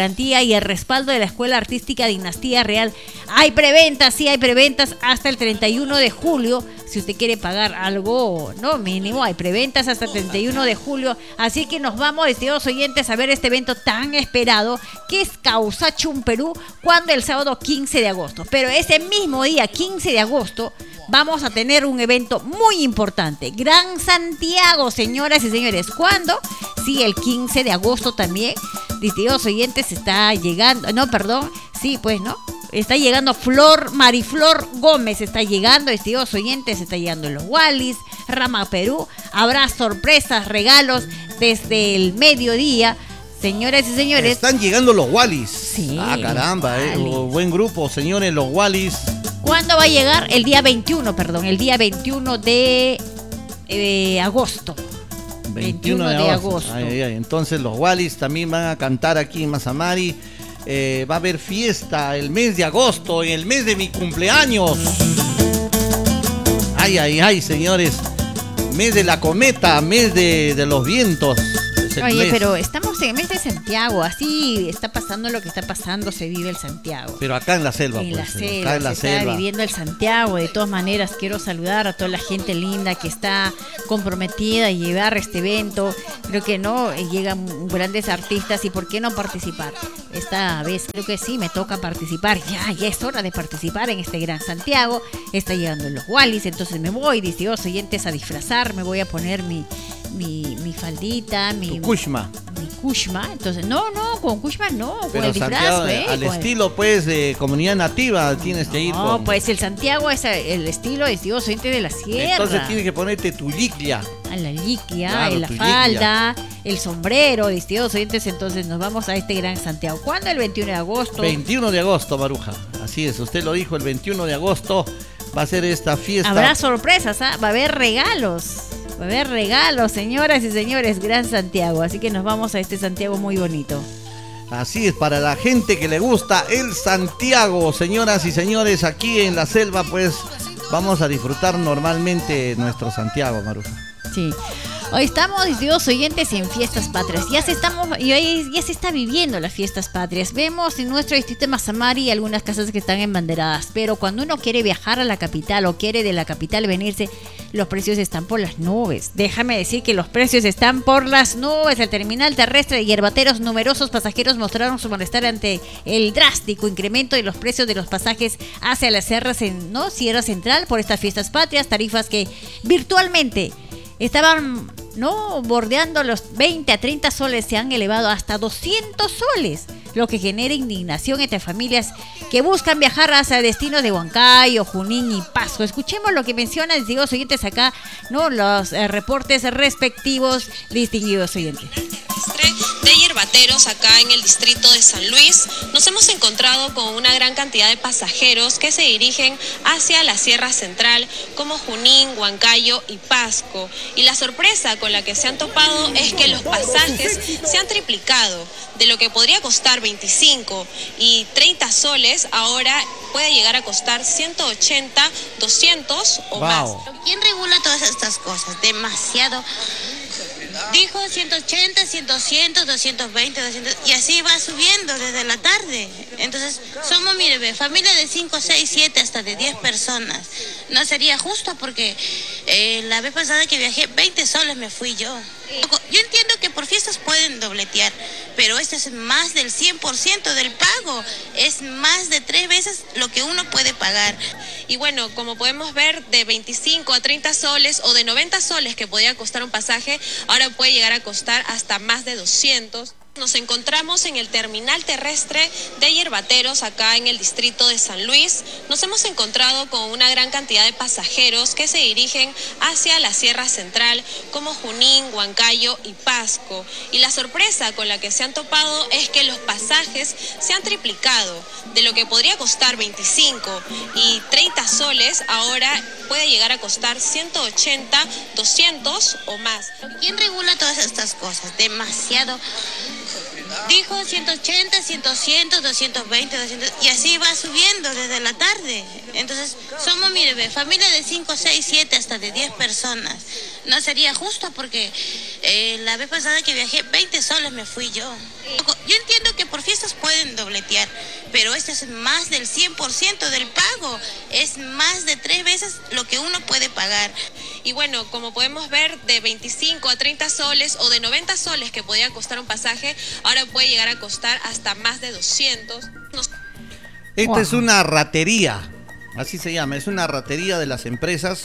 garantía y el respaldo de la Escuela Artística Dinastía Real. Hay preventas, sí hay preventas hasta el treinta y uno de julio. Si usted quiere pagar algo, no mínimo, hay preventas hasta el treinta y uno de julio. Así que nos vamos, estimados oyentes, a ver este evento tan esperado que es Causachum Perú, cuando el sábado quince de agosto. Pero ese mismo día, quince de agosto, vamos a tener un evento muy importante. Gran Santiago, señoras y señores. ¿Cuándo? Sí, el quince de agosto también. Distinguidos oyentes, está llegando. No, perdón. Sí, pues, ¿no? Está llegando Flor, Mariflor Gómez, está llegando, estimados oyentes, está llegando los Wallis, Rama Perú. Habrá sorpresas, regalos desde el mediodía. Señoras y señores. Están llegando los Wallis. Sí. Ah, caramba, eh. Buen grupo, señores, los Wallis. ¿Cuándo va a llegar? El día veintiuno, perdón, el día veintiuno de eh, agosto. veintiuno de agosto. Ay, ay, ay. Entonces los Wallis también van a cantar aquí en Mazamari. Eh, va a haber fiesta el mes de agosto, en el mes de mi cumpleaños. Ay, ay, ay, señores. Mes de la cometa, mes de, de los vientos. Oye, mes. Pero estamos en el mes de Santiago, así está pasando lo que está pasando, se vive el Santiago. Pero acá en la selva, en pues. La selva, acá en la se selva. Está viviendo el Santiago. De todas maneras, quiero saludar a toda la gente linda que está comprometida a llevar este evento. Creo que no, llegan grandes artistas y ¿por qué no participar? Esta vez creo que sí, me toca participar. Ya, ya es hora de participar en este gran Santiago. Está llegando los Wallis, entonces me voy, distinguidos oyentes, a disfrazar. Me voy a poner mi... Mi, mi faldita, mi kushma. Mi kushma, entonces, no, no, con kushma no, con Pero el disfraz, Santiago, ¿eh? al Con estilo, el... pues, de comunidad nativa tienes que ir. No, con... pues el Santiago es el estilo distinguido de la sierra. Entonces tienes que ponerte tu liquia. A la liquia, claro, la falda, liquia. El sombrero, distinguidos oyentes, entonces nos vamos a este gran Santiago. ¿Cuándo? El veintiuno de agosto. veintiuno de agosto, Maruja. Así es, usted lo dijo, el veintiuno de agosto va a ser esta fiesta. Habrá sorpresas, ¿ah? Va a haber regalos. Va a haber regalos, señoras y señores, Gran Santiago. Así que nos vamos a este Santiago muy bonito. Así es, para la gente que le gusta el Santiago, señoras y señores, aquí en la selva, pues vamos a disfrutar normalmente nuestro Santiago, Maruja. Sí. Hoy estamos, distinguidos oyentes, en Fiestas Patrias. Ya se, estamos, y hoy ya se está viviendo las Fiestas Patrias. Vemos en nuestro distrito de Mazamari algunas casas que están embanderadas. Pero cuando uno quiere viajar a la capital o quiere de la capital venirse, los precios están por las nubes. Déjame decir que los precios están por las nubes. El terminal terrestre de Hierbateros, numerosos pasajeros mostraron su malestar ante el drástico incremento de los precios de los pasajes hacia la Sierra, ¿no? Sierra Central por estas Fiestas Patrias. Tarifas que virtualmente estaban, no, bordeando los veinte a treinta soles, se han elevado hasta doscientos soles, lo que genera indignación entre familias que buscan viajar hacia destinos de Huancayo, Junín y Pasco. Escuchemos lo que mencionan distinguidos oyentes acá, no, los eh, reportes respectivos, distinguidos oyentes. De Hierbateros, acá en el distrito de San Luis, nos hemos encontrado con una gran cantidad de pasajeros que se dirigen hacia la Sierra Central, como Junín, Huancayo y Pasco. Y la sorpresa con la que se han topado es que los pasajes se han triplicado. De lo que podría costar veinticinco y treinta soles, ahora puede llegar a costar ciento ochenta, doscientos o wow. más. ¿Quién regula todas estas cosas? Demasiado. Dijo ciento ochenta, cien, doscientos veinte, doscientos, y así va subiendo desde la tarde. Entonces, somos, mire, ve, familia de cinco, seis, siete, hasta de diez personas. No sería justo porque eh, la vez pasada que viajé, veinte soles me fui yo. Yo entiendo que por fiestas pueden dobletear, pero este es más del cien por ciento del pago. Es más de tres veces lo que uno puede pagar. Y bueno, como podemos ver, de veinticinco a treinta soles o de noventa soles que podía costar un pasaje, ahora puede llegar a costar hasta más de doscientos. Nos encontramos en el terminal terrestre de Hierbateros, acá en el distrito de San Luis. Nos hemos encontrado con una gran cantidad de pasajeros que se dirigen hacia la Sierra Central, como Junín, Huancayo y Pasco. Y la sorpresa con la que se han topado es que los pasajes se han triplicado. De lo que podría costar veinticinco y treinta soles, ahora puede llegar a costar ciento ochenta, doscientos o más. ¿Quién regula todas estas cosas? Demasiado. Dijo ciento ochenta, cien, doscientos veinte, doscientos, y así va subiendo desde la tarde. Entonces, somos, mire, ve, familia de cinco, seis, siete, hasta de diez personas. No sería justo porque eh, la vez pasada que viajé, veinte soles me fui yo. Yo entiendo que por fiestas pueden dobletear, pero este es más del cien por ciento del pago. Es más de tres veces lo que uno puede pagar. Y bueno, como podemos ver, de veinticinco a treinta soles o de noventa soles que podía costar un pasaje, ahora puede llegar a costar hasta más de doscientos. Nos... Esta wow. es una ratería, así se llama, es una ratería de las empresas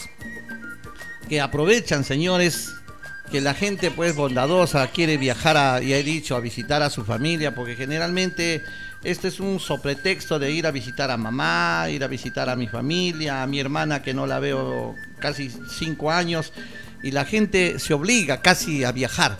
que aprovechan, señores, que la gente pues bondadosa quiere viajar a, ya he dicho, a visitar a su familia, porque generalmente este es un sobretexto de ir a visitar a mamá, ir a visitar a mi familia, a mi hermana que no la veo casi cinco años, y la gente se obliga casi a viajar.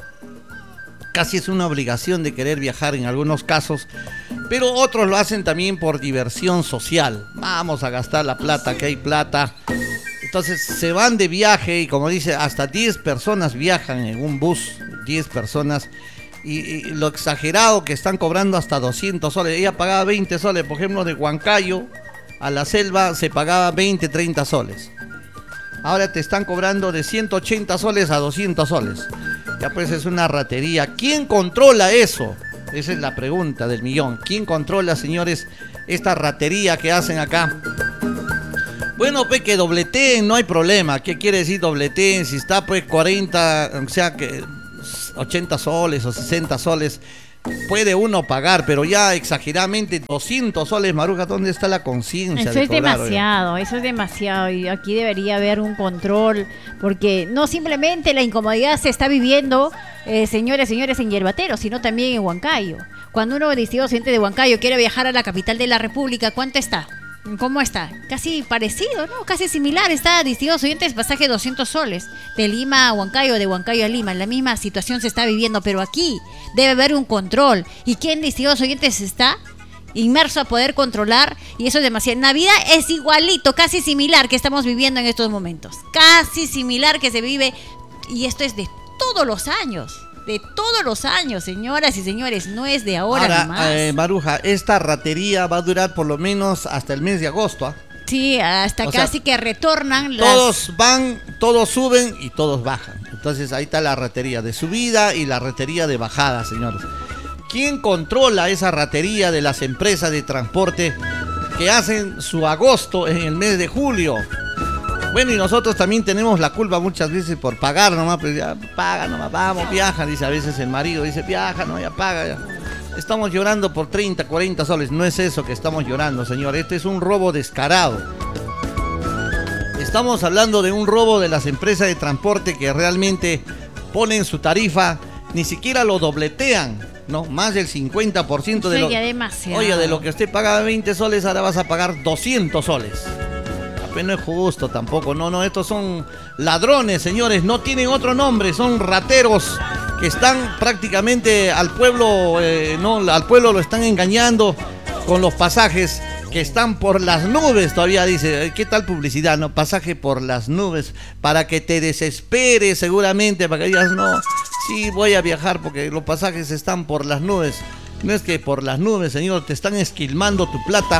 Casi es una obligación de querer viajar en algunos casos, pero otros lo hacen también por diversión social. Vamos a gastar la plata, que hay plata. Entonces se van de viaje y, como dice, hasta diez personas viajan en un bus, diez personas, y, y lo exagerado que están cobrando hasta doscientos soles. Ella pagaba veinte soles, por ejemplo, de Huancayo a la selva se pagaba veinte, treinta soles. Ahora te están cobrando de ciento ochenta soles a doscientos soles. Ya pues es una ratería. ¿Quién controla eso? Esa es la pregunta del millón. ¿Quién controla, señores, esta ratería que hacen acá? Bueno, pues que dobleteen, no hay problema. ¿Qué quiere decir dobleteen? Si está pues cuarenta, o sea que ochenta soles o sesenta soles, puede uno pagar, pero ya exageradamente doscientos soles, Maruja, ¿dónde está la conciencia? Eso es demasiado, eso es demasiado, y aquí debería haber un control, porque no simplemente la incomodidad se está viviendo, eh, señores, señores, en Yerbatero, sino también en Huancayo. Cuando uno distinguido gente de Huancayo quiere viajar a la capital de la República, ¿cuánto está? ¿Cómo está? Casi parecido, ¿no? Casi similar. Está, distinguidos oyentes, pasaje doscientos soles. De Lima a Huancayo, de Huancayo a Lima. La misma situación se está viviendo, pero aquí debe haber un control. ¿Y quién, distinguidos oyentes, está inmerso a poder controlar? Y eso es demasiado. Navidad es igualito, casi similar que estamos viviendo en estos momentos. Casi similar que se vive. Y esto es de todos los años. De todos los años, señoras y señores, no es de ahora, ahora nomás. Eh, Maruja, esta ratería va a durar por lo menos hasta el mes de agosto, ¿ah? ¿eh? Sí, hasta o casi sea, que retornan. Todos las... van, todos suben y todos bajan. Entonces ahí está la ratería de subida y la ratería de bajada, señores. ¿Quién controla esa ratería de las empresas de transporte que hacen su agosto en el mes de julio? Bueno, y nosotros también tenemos la culpa muchas veces por pagar nomás, pues ya paga nomás, vamos, viaja, dice a veces el marido, dice viaja, no, ya paga, ya. Estamos llorando por treinta, cuarenta soles, no es eso que estamos llorando, señor, este es un robo descarado. Estamos hablando de un robo de las empresas de transporte que realmente ponen su tarifa, ni siquiera lo dobletean, ¿no? Más del cincuenta por ciento de lo... demasiado. Oye, de lo que usted pagaba veinte soles, ahora vas a pagar doscientos soles. No es justo tampoco, no, no, estos son ladrones, señores, no tienen otro nombre, son rateros que están prácticamente al pueblo, eh, no, al pueblo lo están engañando con los pasajes que están por las nubes, todavía dice, ¿qué tal publicidad, no? Pasaje por las nubes, para que te desesperes seguramente, para que digas, no, sí voy a viajar porque los pasajes están por las nubes. No es que por las nubes, señor, te están esquilmando tu plata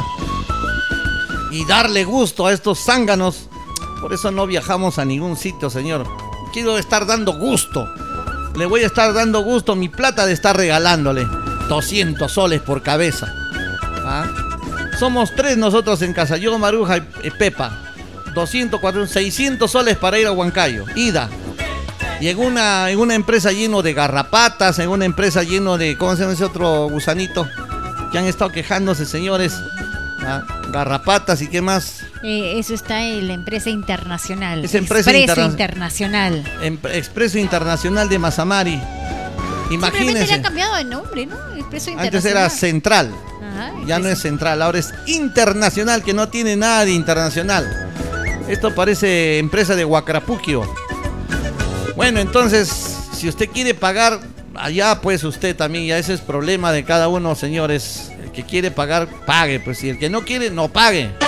y darle gusto a estos zánganos. Por eso no viajamos a ningún sitio, señor. Quiero estar dando gusto. Le voy a estar dando gusto mi plata de estar regalándole doscientos soles por cabeza. ¿Ah? Somos tres nosotros en casa, yo, Maruja y Pepa. doscientos, cuatrocientos, seiscientos soles para ir a Huancayo, ida. Y en una, en una empresa lleno de garrapatas, en una empresa lleno de, ¿cómo se llama ese otro gusanito? Que han estado quejándose, señores. ¿Ah? Garrapatas y qué más. Eh, eso está en la empresa internacional. Es empresa Expreso interna- internacional. Em- Expreso Internacional de Mazamari. Imagínense. Simplemente le han cambiado de nombre, ¿no? Expreso Internacional. Antes era Central. Ajá, ya no es Central, ahora es Internacional, que no tiene nada de internacional. Esto parece empresa de Huacrapuquio. Bueno, entonces, si usted quiere pagar allá, pues usted también, ya ese es problema de cada uno, señores. El que quiere pagar, pague, pues si el que no quiere, no pague.